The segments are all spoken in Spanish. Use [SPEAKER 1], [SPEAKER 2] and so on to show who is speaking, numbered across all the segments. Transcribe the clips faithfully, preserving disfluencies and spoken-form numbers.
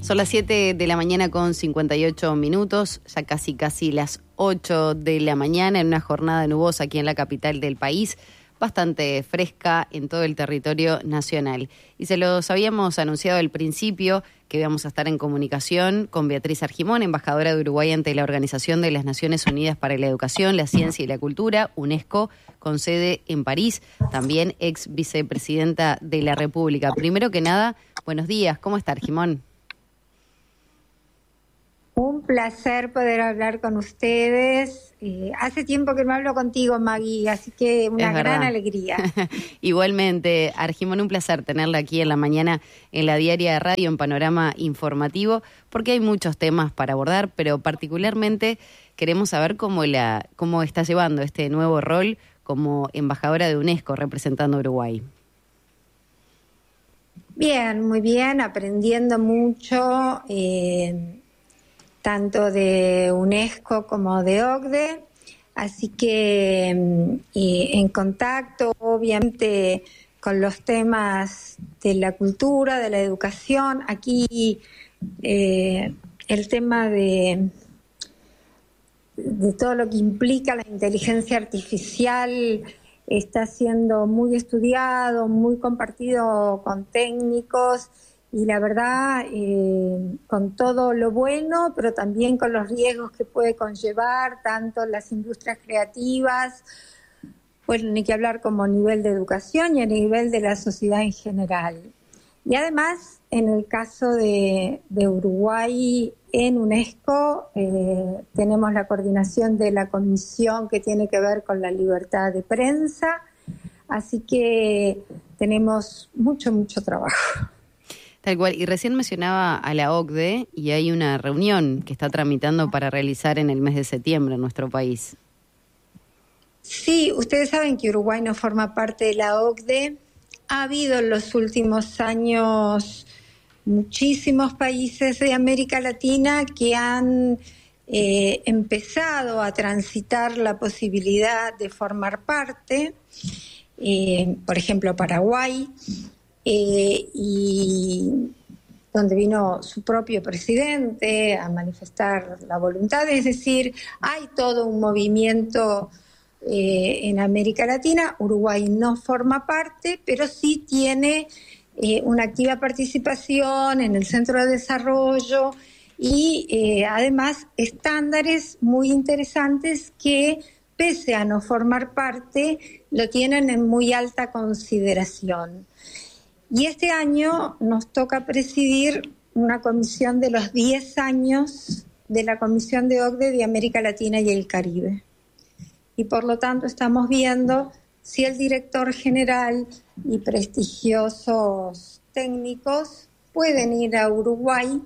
[SPEAKER 1] Son las siete de la mañana con cincuenta y ocho minutos, ya casi casi las ocho de la mañana en una jornada nubosa aquí en la capital del país, bastante fresca en todo el territorio nacional. Y se los habíamos anunciado al principio que íbamos a estar en comunicación con Beatriz Argimón, embajadora de Uruguay ante la Organización de las Naciones Unidas para la Educación, la Ciencia y la Cultura, UNESCO, con sede en París, también ex vicepresidenta de la República. Primero que nada, buenos días, ¿cómo está Argimón?
[SPEAKER 2] Un placer poder hablar con ustedes. Eh, hace tiempo que no hablo contigo, Maggie, así que una gran alegría.
[SPEAKER 1] Igualmente, Argimón, un placer tenerla aquí en la mañana en la Diaria de Radio, en Panorama Informativo, porque hay muchos temas para abordar, pero particularmente queremos saber cómo, la, cómo está llevando este nuevo rol como embajadora de UNESCO representando a Uruguay.
[SPEAKER 2] Bien, muy bien, aprendiendo mucho. Eh, tanto de UNESCO como de O C D E, así que y en contacto obviamente con los temas de la cultura, de la educación. Aquí eh, el tema de, de todo lo que implica la inteligencia artificial está siendo muy estudiado, muy compartido con técnicos, y la verdad, eh, con todo lo bueno, pero también con los riesgos que puede conllevar, tanto las industrias creativas, bueno, ni que hablar como a nivel de educación y a nivel de la sociedad en general. Y además, en el caso de, de Uruguay en UNESCO, eh, tenemos la coordinación de la comisión que tiene que ver con la libertad de prensa, así que tenemos mucho, mucho trabajo.
[SPEAKER 1] Tal cual. Y recién mencionaba a la O C D E y hay una reunión que está tramitando para realizar en el mes de septiembre en nuestro país.
[SPEAKER 2] Sí, ustedes saben que Uruguay no forma parte de la O C D E. Ha habido en los últimos años muchísimos países de América Latina que han eh, empezado a transitar la posibilidad de formar parte. Eh, por ejemplo, Paraguay. Eh, y donde vino su propio presidente a manifestar la voluntad, es decir, hay todo un movimiento eh, en América Latina. Uruguay no forma parte, pero sí tiene eh, una activa participación en el Centro de Desarrollo y eh, además estándares muy interesantes que, pese a no formar parte, lo tienen en muy alta consideración. Y este año nos toca presidir una comisión de los diez años de la Comisión de O C D E de América Latina y el Caribe. Y por lo tanto estamos viendo si el director general y prestigiosos técnicos pueden ir a Uruguay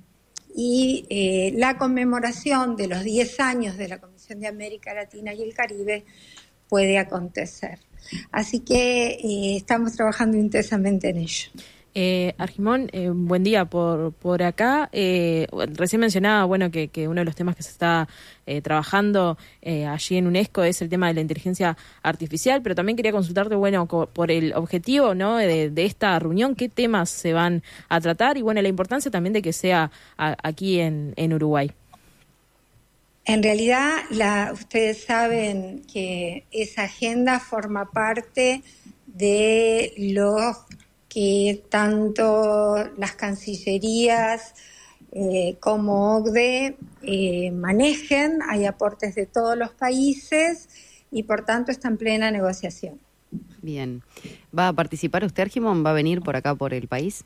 [SPEAKER 2] y eh, la conmemoración de los diez años de la Comisión de América Latina y el Caribe puede acontecer. Así que eh, estamos trabajando intensamente en ello.
[SPEAKER 3] Eh, Argimón, eh, buen día por por acá. Eh, recién mencionaba, bueno, que, que uno de los temas que se está eh, trabajando eh, allí en UNESCO es el tema de la inteligencia artificial, pero también quería consultarte, bueno, co- por el objetivo, ¿no?, de, de esta reunión, qué temas se van a tratar y, bueno, la importancia también de que sea a, aquí en, en Uruguay.
[SPEAKER 2] En realidad, la, ustedes saben que esa agenda forma parte de lo que tanto las cancillerías eh, como O C D E eh, manejen. Hay aportes de todos los países y, por tanto, está en plena negociación.
[SPEAKER 1] Bien. ¿Va a participar usted, Argimón? ¿Va a venir por acá, por el país?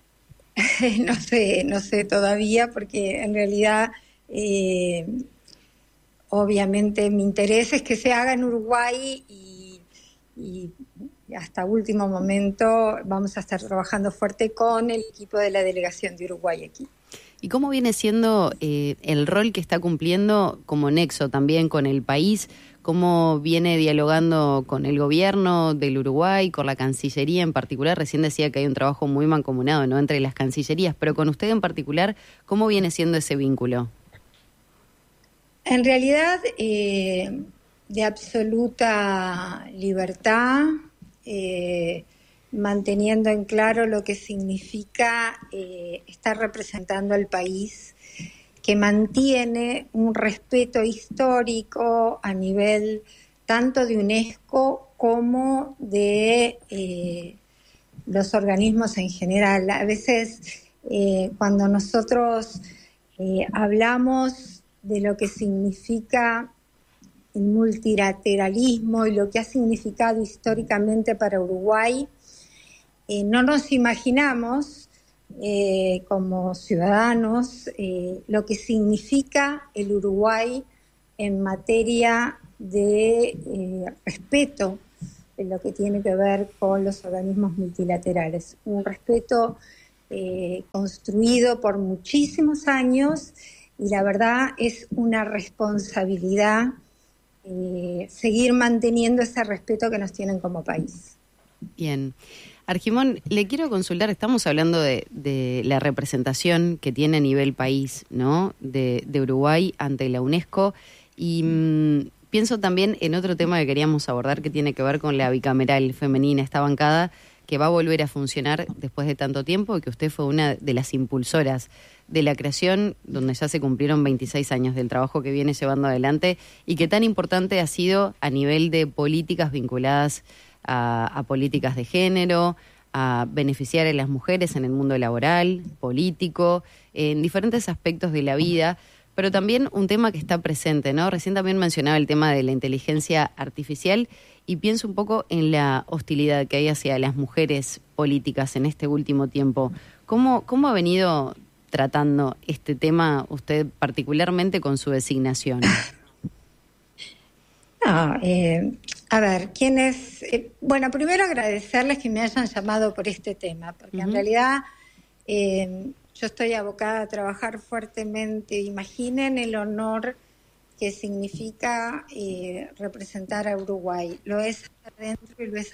[SPEAKER 2] no sé, no sé todavía, porque en realidad... Eh, Obviamente mi interés es que se haga en Uruguay y, y hasta último momento vamos a estar trabajando fuerte con el equipo de la delegación de Uruguay aquí.
[SPEAKER 1] ¿Y cómo viene siendo eh, el rol que está cumpliendo como nexo también con el país? ¿Cómo viene dialogando con el gobierno del Uruguay, con la Cancillería en particular? Recién decía que hay un trabajo muy mancomunado, ¿no?, entre las cancillerías, pero con usted en particular, ¿cómo viene siendo ese vínculo?
[SPEAKER 2] En realidad, eh, de absoluta libertad, eh, manteniendo en claro lo que significa eh, estar representando al país, que mantiene un respeto histórico a nivel tanto de UNESCO como de eh, los organismos en general. A veces eh, cuando nosotros eh, hablamos de lo que significa el multilateralismo y lo que ha significado históricamente para Uruguay, eh, no nos imaginamos Eh, como ciudadanos, eh, lo que significa el Uruguay en materia de eh, respeto en lo que tiene que ver con los organismos multilaterales. Un respeto eh, construido por muchísimos años y la verdad es una responsabilidad eh, seguir manteniendo ese respeto que nos tienen como país.
[SPEAKER 1] Bien. Argimón, le quiero consultar, estamos hablando de, de la representación que tiene a nivel país, ¿no? De, de Uruguay ante la UNESCO y mmm, pienso también en otro tema que queríamos abordar que tiene que ver con la bicameral femenina, esta bancada que va a volver a funcionar después de tanto tiempo y que usted fue una de las impulsoras de la creación, donde ya se cumplieron veintiséis años del trabajo que viene llevando adelante y que tan importante ha sido a nivel de políticas vinculadas A, a políticas de género, a beneficiar a las mujeres en el mundo laboral, político, en diferentes aspectos de la vida, pero también un tema que está presente, ¿no? Recién también mencionaba el tema de la inteligencia artificial y pienso un poco en la hostilidad que hay hacia las mujeres políticas en este último tiempo. ¿Cómo, cómo ha venido tratando este tema usted particularmente con su designación?
[SPEAKER 2] No, eh, a ver, ¿quién es? Eh, bueno, primero agradecerles que me hayan llamado por este tema, porque uh-huh. en realidad eh, yo estoy abocada a trabajar fuertemente. Imaginen el honor que significa eh, representar a Uruguay. Lo es adentro y lo es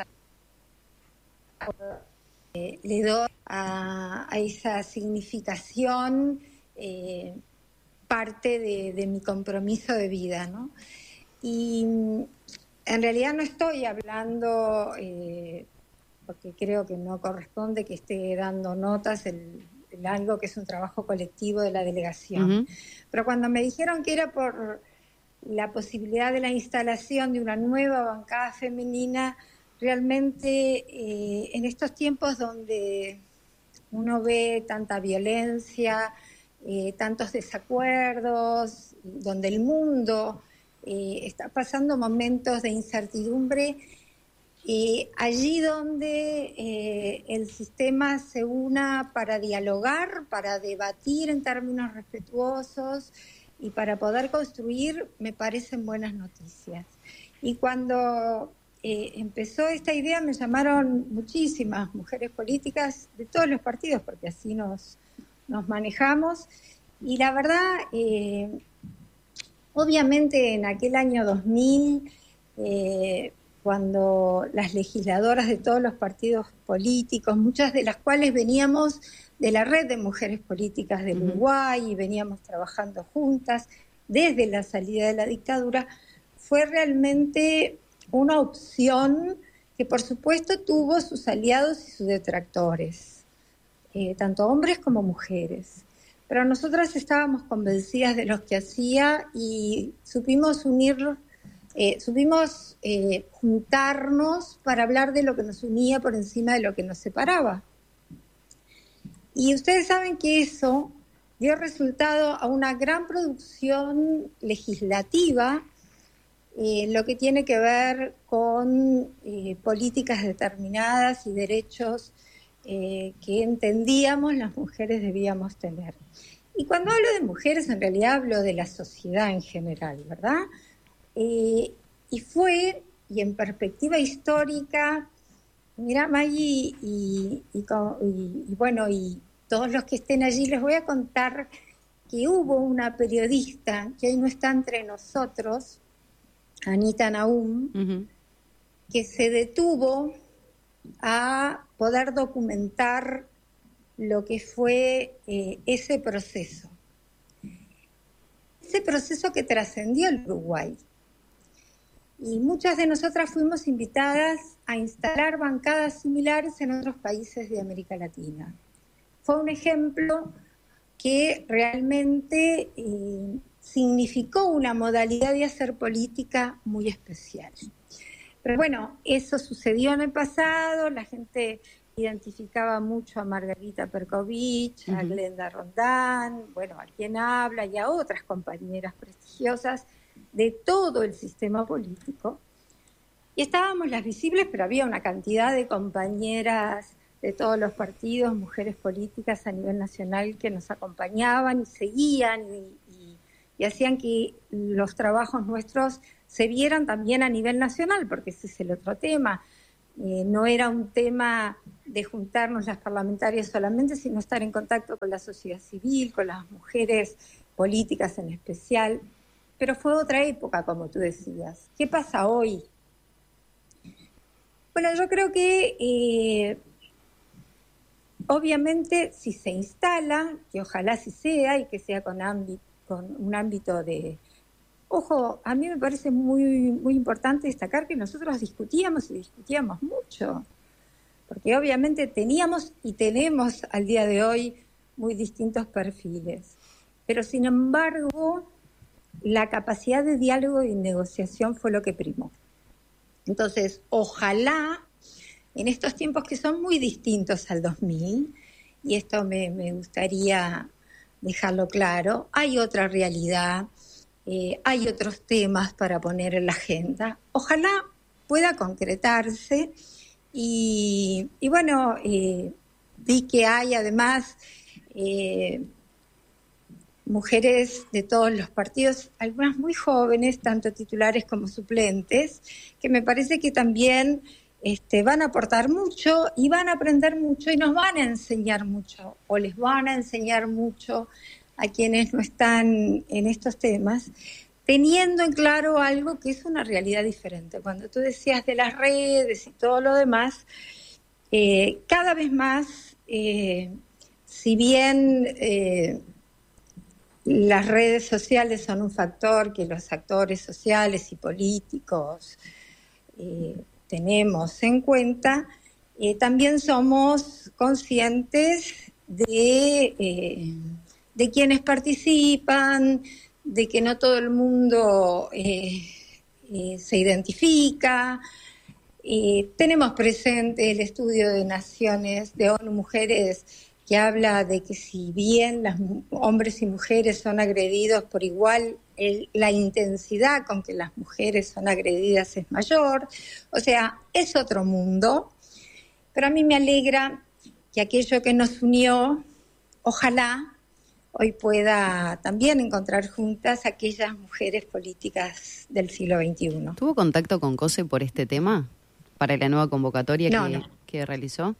[SPEAKER 2] afuera. Eh, le doy a, a esa significación eh, parte de, de mi compromiso de vida, ¿no? Y en realidad no estoy hablando, eh, porque creo que no corresponde que esté dando notas en, en algo que es un trabajo colectivo de la delegación. Uh-huh. Pero cuando me dijeron que era por la posibilidad de la instalación de una nueva bancada femenina, realmente eh, en estos tiempos donde uno ve tanta violencia, eh, tantos desacuerdos, donde el mundo Eh, está pasando momentos de incertidumbre, eh, allí donde eh, el sistema se una para dialogar, para debatir en términos respetuosos y para poder construir, me parecen buenas noticias. Y cuando eh, empezó esta idea me llamaron muchísimas mujeres políticas de todos los partidos, porque así nos, nos manejamos, y la verdad... Eh, Obviamente en aquel año dos mil, eh, cuando las legisladoras de todos los partidos políticos, muchas de las cuales veníamos de la red de mujeres políticas del uh-huh. Uruguay y veníamos trabajando juntas desde la salida de la dictadura, fue realmente una opción que por supuesto tuvo sus aliados y sus detractores, eh, tanto hombres como mujeres. Pero nosotras estábamos convencidas de lo que hacía y supimos unirnos, eh, supimos eh, juntarnos para hablar de lo que nos unía por encima de lo que nos separaba. Y ustedes saben que eso dio resultado a una gran producción legislativa, eh, lo que tiene que ver con eh, políticas determinadas y derechos Eh, que entendíamos las mujeres debíamos tener. Y cuando hablo de mujeres, en realidad hablo de la sociedad en general, ¿verdad? Eh, y fue, y en perspectiva histórica, mira, Maggie, y, y, y, y bueno, y todos los que estén allí, les voy a contar que hubo una periodista que hoy no está entre nosotros, Anita Naum, uh-huh. que se detuvo a poder documentar lo que fue eh, ese proceso. Ese proceso que trascendió el Uruguay. Y muchas de nosotras fuimos invitadas a instalar bancadas similares en otros países de América Latina. Fue un ejemplo que realmente eh, significó una modalidad de hacer política muy especial. Pero bueno, eso sucedió en el pasado, la gente identificaba mucho a Margarita Perkovich, uh-huh. a Glenda Rondán, bueno, a quien habla y a otras compañeras prestigiosas de todo el sistema político. Y estábamos las visibles, pero había una cantidad de compañeras de todos los partidos, mujeres políticas a nivel nacional que nos acompañaban y seguían y, y, y hacían que los trabajos nuestros se vieran también a nivel nacional, porque ese es el otro tema. Eh, no era un tema de juntarnos las parlamentarias solamente, sino estar en contacto con la sociedad civil, con las mujeres políticas en especial. Pero fue otra época, como tú decías. ¿Qué pasa hoy? Bueno, yo creo que eh, obviamente si se instala, que ojalá sí sea y que sea con, ámbito, con un ámbito de... Ojo, a mí me parece muy, muy importante destacar que nosotros discutíamos y discutíamos mucho, porque obviamente teníamos y tenemos al día de hoy muy distintos perfiles, pero sin embargo la capacidad de diálogo y negociación fue lo que primó. Entonces, ojalá en estos tiempos que son muy distintos al dos mil, y esto me, me gustaría dejarlo claro, hay otra realidad. Eh, hay otros temas para poner en la agenda. Ojalá pueda concretarse y, y bueno, eh, vi que hay además eh, mujeres de todos los partidos, algunas muy jóvenes, tanto titulares como suplentes, que me parece que también este, van a aportar mucho y van a aprender mucho y nos van a enseñar mucho, o les van a enseñar mucho a quienes no están en estos temas, teniendo en claro algo que es una realidad diferente. Cuando tú decías de las redes y todo lo demás, eh, cada vez más, eh, si bien eh, las redes sociales son un factor que los actores sociales y políticos eh, tenemos en cuenta, eh, también somos conscientes de... Eh, de quienes participan, de que no todo el mundo eh, eh, se identifica. Eh, tenemos presente el estudio de Naciones, de ONU Mujeres, que habla de que si bien los hombres y mujeres son agredidos por igual, el, la intensidad con que las mujeres son agredidas es mayor. O sea, es otro mundo. Pero a mí me alegra que aquello que nos unió, ojalá, hoy pueda también encontrar juntas aquellas mujeres políticas del siglo veintiuno.
[SPEAKER 1] ¿Tuvo contacto con COSE por este tema? ¿Para la nueva convocatoria
[SPEAKER 2] no,
[SPEAKER 1] que,
[SPEAKER 2] no.
[SPEAKER 1] que realizó?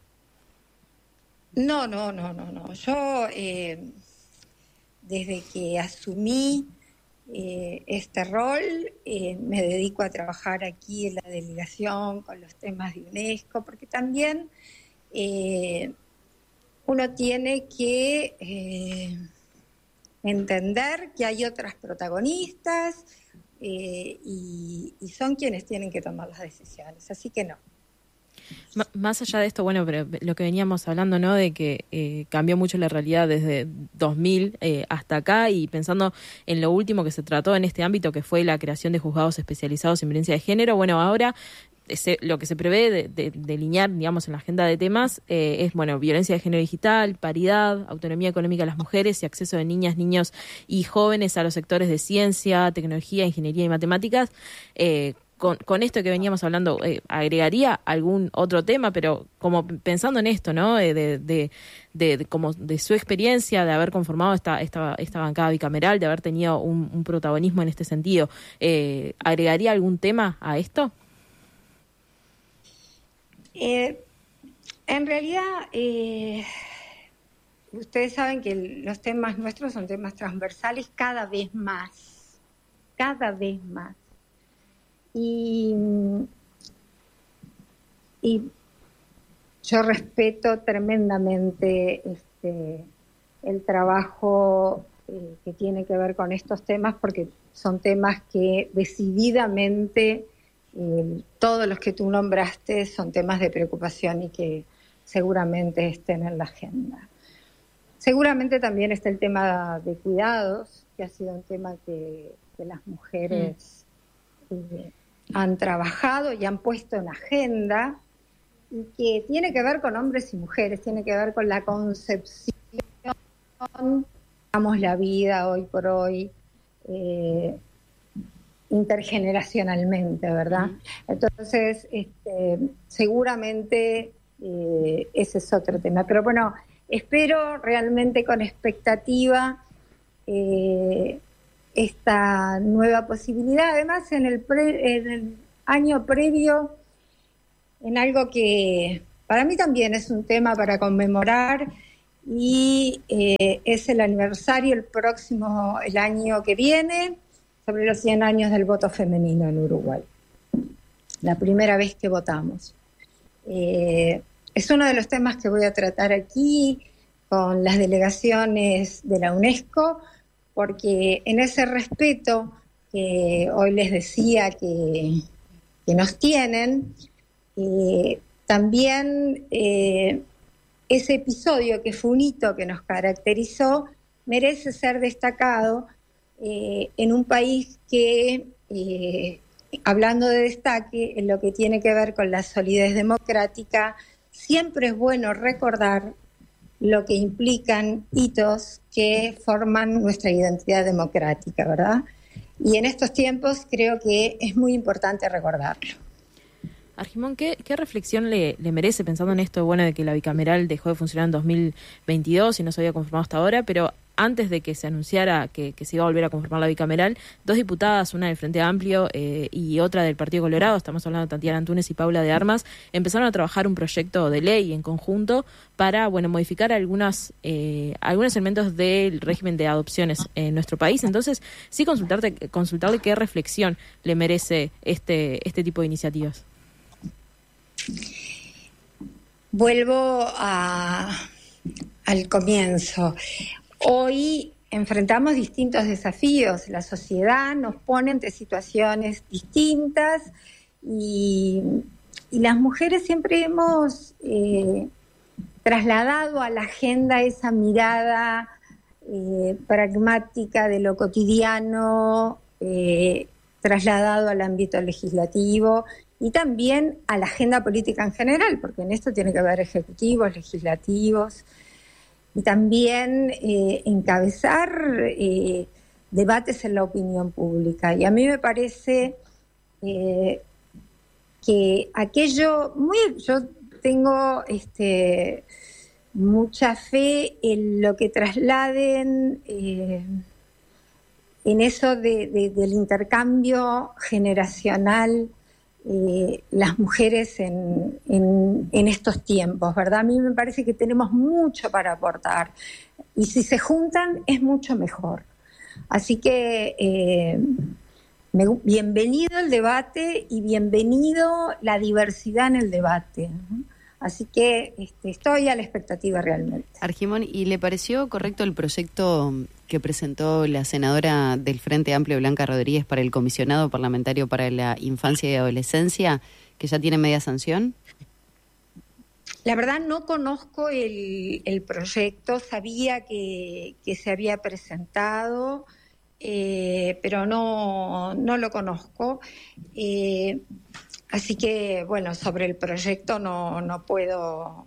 [SPEAKER 2] No, no, no, no, no. Yo, eh, desde que asumí eh, este rol, eh, me dedico a trabajar aquí en la delegación con los temas de UNESCO, porque también eh, uno tiene que... Eh, entender que hay otras protagonistas eh, y, y son quienes tienen que tomar las decisiones, así que no.
[SPEAKER 3] M- más allá de esto, bueno, pero lo que veníamos hablando, ¿no? De que eh, cambió mucho la realidad desde dos mil eh, hasta acá, y pensando en lo último que se trató en este ámbito, que fue la creación de juzgados especializados en violencia de género. Bueno, ahora ese, lo que se prevé de, de, de delinear, digamos, en la agenda de temas eh, es, bueno, violencia de género digital, paridad, autonomía económica de las mujeres y acceso de niñas, niños y jóvenes a los sectores de ciencia, tecnología, ingeniería y matemáticas. Eh, Con, con esto que veníamos hablando, eh, agregaría algún otro tema, pero como pensando en esto, ¿no? Eh, de, de, de, de, como de su experiencia, de haber conformado esta, esta, esta bancada bicameral, de haber tenido un, un protagonismo en este sentido, eh, ¿agregaría algún tema a esto?
[SPEAKER 2] Eh, en realidad, eh, ustedes saben que los temas nuestros son temas transversales cada vez más, cada vez más. Y, y yo respeto tremendamente este, el trabajo eh, que tiene que ver con estos temas, porque son temas que decididamente eh, todos los que tú nombraste son temas de preocupación y que seguramente estén en la agenda. Seguramente también está el tema de cuidados, que ha sido un tema que, que las mujeres mm. eh, han trabajado y han puesto en agenda, y que tiene que ver con hombres y mujeres, tiene que ver con la concepción, digamos, la vida hoy por hoy, eh, intergeneracionalmente, ¿verdad? Mm. Entonces, este, seguramente eh, ese es otro tema. Pero bueno, espero realmente con expectativa eh, esta nueva posibilidad. Además, en el, pre, en el año previo, en algo que para mí también es un tema para conmemorar, y eh, es el aniversario el próximo, el año que viene, sobre los cien años del voto femenino en Uruguay. La primera vez que votamos. Eh, es uno de los temas que voy a tratar aquí con las delegaciones de la UNESCO, porque en ese respeto que hoy les decía que, que nos tienen, eh, también eh, ese episodio que fue un hito que nos caracterizó merece ser destacado eh, en un país que, eh, hablando de destaque, en lo que tiene que ver con la solidez democrática, siempre es bueno recordar lo que implican hitos que forman nuestra identidad democrática, ¿verdad? Y en estos tiempos creo que es muy importante recordarlo.
[SPEAKER 3] Argimón, ¿qué, qué reflexión le, le merece, pensando en esto, bueno, de que la bicameral dejó de funcionar en dos mil veintidós y no se había confirmado hasta ahora, pero antes de que se anunciara que, que se iba a volver a confirmar la bicameral, dos diputadas, una del Frente Amplio eh, y otra del Partido Colorado, estamos hablando de Tatiana Antunes y Paula de Armas, empezaron a trabajar un proyecto de ley en conjunto para, bueno, modificar algunas eh, algunos elementos del régimen de adopciones en nuestro país. Entonces, sí consultarte, consultarle qué reflexión le merece este, este tipo de iniciativas.
[SPEAKER 2] Vuelvo a, al comienzo. Hoy enfrentamos distintos desafíos. La sociedad nos pone ante situaciones distintas y, y las mujeres siempre hemos eh, trasladado a la agenda esa mirada eh, pragmática de lo cotidiano, eh, trasladado al ámbito legislativo y también a la agenda política en general, porque en esto tiene que haber ejecutivos, legislativos, y también eh, encabezar eh, debates en la opinión pública. Y a mí me parece eh, que aquello, muy, yo tengo este, mucha fe en lo que trasladen, eh, en eso de, de, del intercambio generacional, Eh, las mujeres en, en, en estos tiempos, ¿verdad? A mí me parece que tenemos mucho para aportar y si se juntan es mucho mejor. Así que eh, me, bienvenido el debate y bienvenido la diversidad en el debate. Así que este, estoy a la expectativa realmente.
[SPEAKER 1] Argimón, ¿y le pareció correcto el proyecto que presentó la senadora del Frente Amplio, Blanca Rodríguez, para el Comisionado Parlamentario para la Infancia y Adolescencia, que ya tiene media sanción?
[SPEAKER 2] La verdad no conozco el, el proyecto, sabía que, que se había presentado, eh, pero no, no lo conozco. Eh, Así que, bueno, sobre el proyecto no, no puedo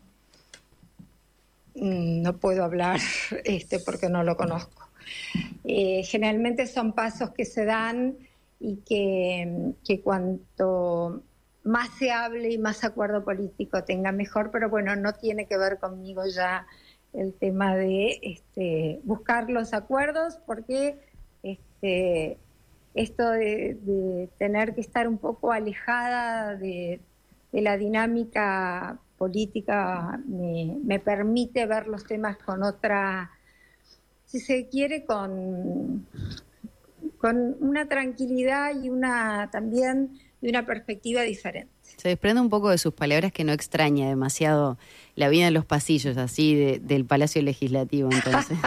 [SPEAKER 2] no puedo hablar este, porque no lo conozco. Eh, generalmente son pasos que se dan y que, que cuanto más se hable y más acuerdo político tenga mejor, pero bueno, no tiene que ver conmigo ya el tema de este, buscar los acuerdos, porque este, esto de, de tener que estar un poco alejada de, de la dinámica política me, me permite ver los temas con otra, si se quiere, con, con una tranquilidad y una también de una perspectiva diferente.
[SPEAKER 1] Se desprende un poco de sus palabras que no extraña demasiado la vida en los pasillos así de, del Palacio Legislativo, entonces.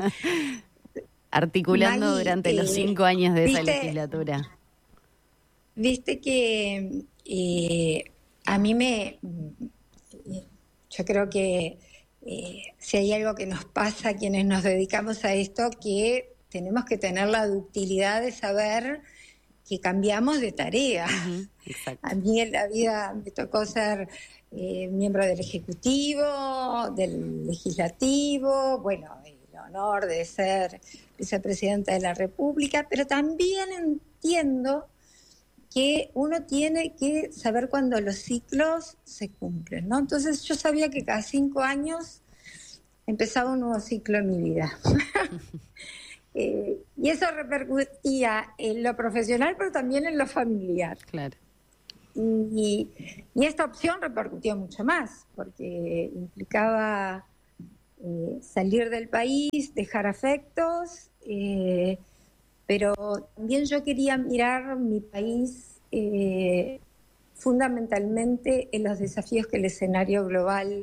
[SPEAKER 1] Articulando Maggie, durante eh, los cinco años de ¿viste? Esa legislatura.
[SPEAKER 2] viste que eh, a mí me... Yo creo que eh, si hay algo que nos pasa a quienes nos dedicamos a esto, que tenemos que tener la ductilidad de saber que cambiamos de tarea.
[SPEAKER 1] Uh-huh, exacto.
[SPEAKER 2] A mí en la vida me tocó ser eh, miembro del Ejecutivo, del Legislativo, bueno, el honor de ser vicepresidenta de la República, pero también entiendo que uno tiene que saber cuándo los ciclos se cumplen, ¿no? Entonces yo sabía que cada cinco años empezaba un nuevo ciclo en mi vida. eh, y eso repercutía en lo profesional, pero también en lo familiar.
[SPEAKER 1] Claro.
[SPEAKER 2] Y, y esta opción repercutió mucho más, porque implicaba eh, salir del país, dejar afectos, eh, pero también yo quería mirar mi país eh, fundamentalmente en los desafíos que el escenario global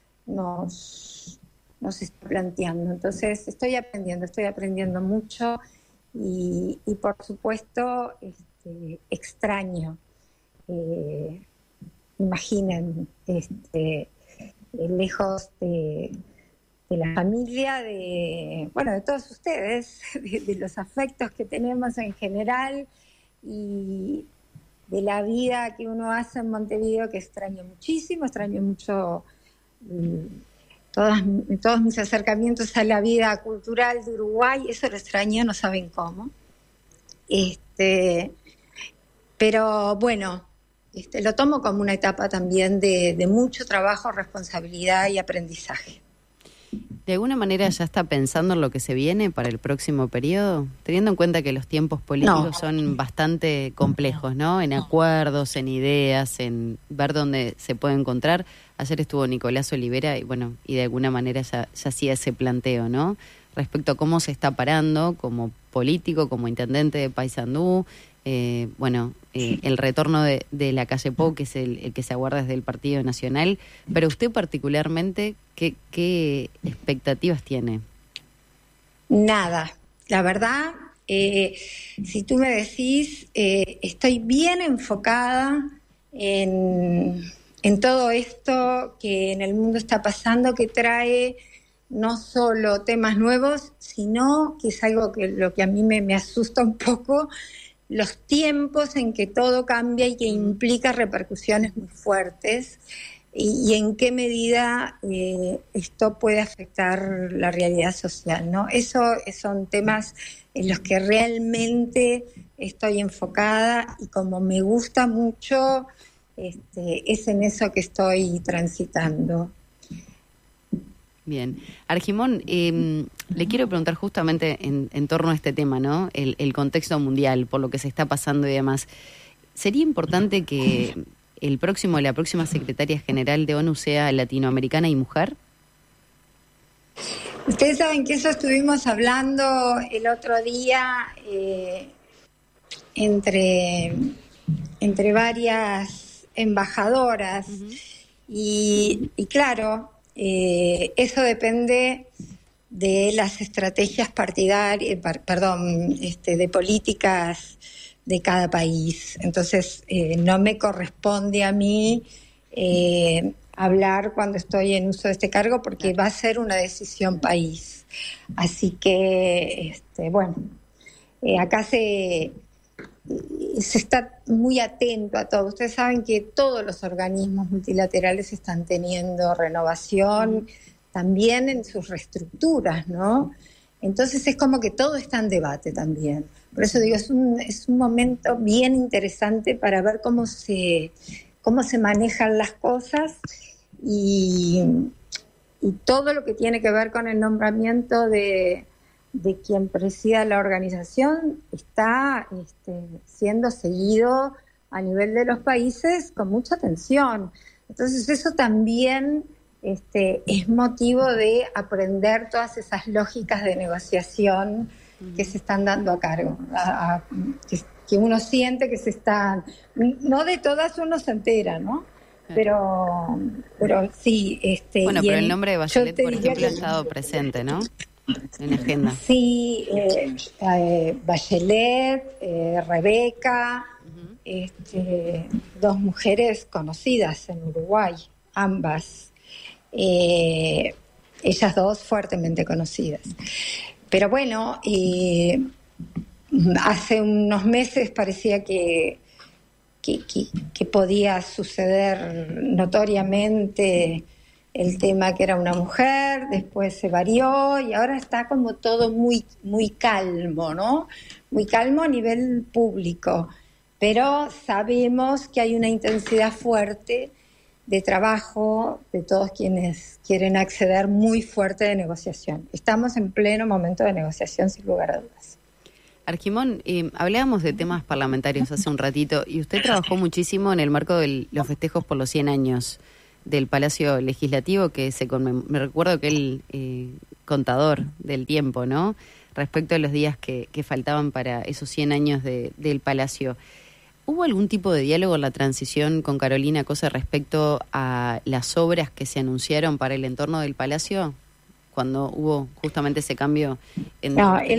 [SPEAKER 2] nos, nos está planteando. Entonces estoy aprendiendo, estoy aprendiendo mucho y, y por supuesto este, extraño. Eh, imaginen, este, lejos de... de la familia, de bueno, de todos ustedes, de, de los afectos que tenemos en general y de la vida que uno hace en Montevideo, que extraño muchísimo, extraño mucho um, todas, todos mis acercamientos a la vida cultural de Uruguay, eso lo extraño, no saben cómo. Este, pero bueno, este, lo tomo como una etapa también de, de mucho trabajo, responsabilidad y aprendizaje.
[SPEAKER 1] ¿De alguna manera ya está pensando en lo que se viene para el próximo periodo? Teniendo en cuenta que los tiempos políticos no. son bastante complejos, ¿no? En acuerdos, en ideas, en ver dónde se puede encontrar. Ayer estuvo Nicolás Olivera y bueno, y de alguna manera ya, ya hacía ese planteo, ¿no? Respecto a cómo se está parando como político, como intendente de Paysandú, eh, bueno, eh, el retorno de, de la calle Pou, que es el, el que se aguarda desde el Partido Nacional, pero usted particularmente, ¿qué, qué expectativas tiene?
[SPEAKER 2] Nada, la verdad, eh, si tú me decís, eh, estoy bien enfocada en, en todo esto que en el mundo está pasando, que trae no solo temas nuevos, sino que es algo que lo que a mí me, me asusta un poco, los tiempos en que todo cambia y que implica repercusiones muy fuertes y, y en qué medida eh, esto puede afectar la realidad social, ¿no? Eso son temas en los que realmente estoy enfocada y como me gusta mucho, este, es en eso que estoy transitando.
[SPEAKER 1] Bien. Argimón, eh, le quiero preguntar justamente en, en torno a este tema, ¿no? El, el contexto mundial, por lo que se está pasando y demás. ¿Sería importante que el próximo, la próxima secretaria general de ONU sea latinoamericana y mujer?
[SPEAKER 2] Ustedes saben que eso estuvimos hablando el otro día eh, entre, entre varias embajadoras. Uh-huh. y, y claro... Eh, eso depende de las estrategias partidarias, perdón, este, de políticas de cada país. Entonces, eh, no me corresponde a mí eh, hablar cuando estoy en uso de este cargo porque va a ser una decisión país. Así que, este, bueno, eh, acá se... se está muy atento a todo. Ustedes saben que todos los organismos multilaterales están teniendo renovación también en sus reestructuras, ¿no? Entonces es como que todo está en debate también. Por eso digo, es un, es un momento bien interesante para ver cómo se, cómo se manejan las cosas y, y todo lo que tiene que ver con el nombramiento de de quien presida la organización está este, siendo seguido a nivel de los países con mucha atención. Entonces eso también este, es motivo de aprender todas esas lógicas de negociación que se están dando a cargo, a, a, que, que uno siente que se están, no de todas uno se entera, ¿no? Pero, pero sí. Este,
[SPEAKER 1] bueno, pero
[SPEAKER 2] el,
[SPEAKER 1] el nombre de Bachelet, por ejemplo, que... ha estado presente, ¿no? En agenda.
[SPEAKER 2] Sí, eh, eh, Bachelet, eh, Rebeca, uh-huh. este, dos mujeres conocidas en Uruguay, ambas, eh, ellas dos fuertemente conocidas. Pero bueno, eh, hace unos meses parecía que, que, que, que podía suceder notoriamente el tema que era una mujer, después se varió y ahora está como todo muy, muy calmo, ¿no? Muy calmo a nivel público, pero sabemos que hay una intensidad fuerte de trabajo de todos quienes quieren acceder muy fuerte de negociación. Estamos en pleno momento de negociación, sin lugar a dudas.
[SPEAKER 1] Argimón, eh, hablábamos de temas parlamentarios hace un ratito y usted trabajó muchísimo en el marco de los festejos por los cien años del Palacio Legislativo, que se conmem- me recuerdo que el eh, contador del tiempo, ¿no? Respecto a los días que, que faltaban para esos cien años de, del Palacio. ¿Hubo algún tipo de diálogo en la transición con Carolina Cosa respecto a las obras que se anunciaron para el entorno del Palacio? Cuando hubo justamente ese cambio en...
[SPEAKER 2] No, el